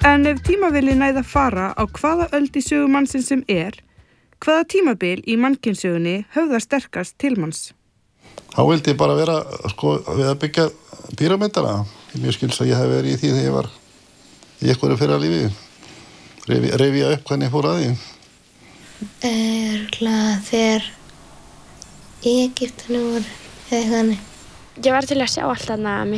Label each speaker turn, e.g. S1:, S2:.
S1: En ef tímavélið næði að fara á hvaða öld í sögu mannsins sem hvaða tímabil í mannkynssögunni höfðar sterkast til manns?
S2: Þá vildi ég bara vera við að byggja píramídana. Mér skils að ég hef verið í því þegar ég var í einhverju fyrra lífi. Rifja upp hvernig ég fór að því.
S3: Örugglega þegar Egyptar voru eða eitthvað.
S4: Ég var til að sjá allt þarna